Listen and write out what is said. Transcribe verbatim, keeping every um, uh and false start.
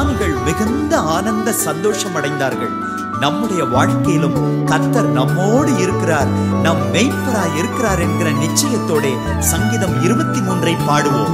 ஞானிகள் மிகுந்த ஆனந்த சந்தோஷம் அடைந்தார்கள். நம்முடைய வாழ்க்கையிலும் கர்த்தர் நம்மோடு இருக்கிறார், நம் மெய்ப்பராய் இருக்கிறார் என்கிற நிச்சயத்தோட சங்கீதம் இருபத்தி மூன்றை பாடுவோம்.